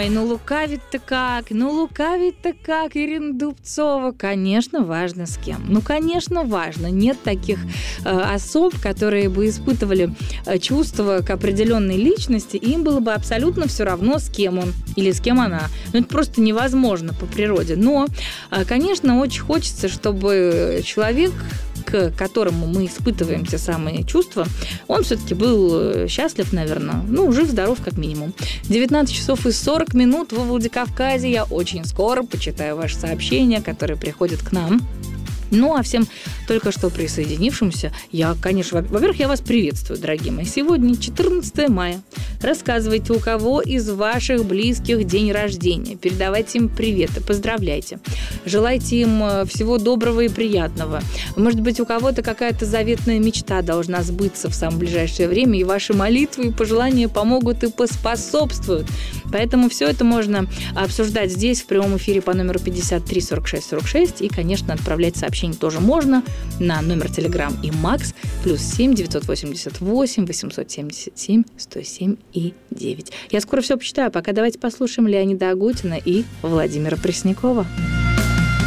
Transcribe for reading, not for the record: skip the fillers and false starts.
Ой, ну лукавить-то как, Ирина Дубцова. Конечно, важно с кем. Ну, конечно, важно. Нет таких особ, которые бы испытывали чувства к определенной личности, и им было бы абсолютно все равно, с кем он или с кем она. Ну, это просто невозможно по природе. Но, конечно, очень хочется, чтобы человек, к которому мы испытываем те самые чувства, он все-таки был счастлив, наверное. Ну, жив-здоров, как минимум. 19 часов и 40 минут во Владикавказе. Я очень скоро почитаю ваши сообщения, которые приходят к нам. Ну, а всем только что присоединившимся, я, конечно, во-первых, я вас приветствую, дорогие мои. Сегодня 14 мая. Рассказывайте, у кого из ваших близких день рождения. Передавайте им приветы, поздравляйте. Желайте им всего доброго и приятного. Может быть, у кого-то какая-то заветная мечта должна сбыться в самое ближайшее время, и ваши молитвы и пожелания помогут и поспособствуют. Поэтому все это можно обсуждать здесь, в прямом эфире по номеру 53 46 46, и, конечно, отправлять сообщения тоже можно на номер Telegram и Max +7 988 877 107 и 9. Я скоро все почитаю, пока давайте послушаем Леонида Агутина и Владимира Преснякова.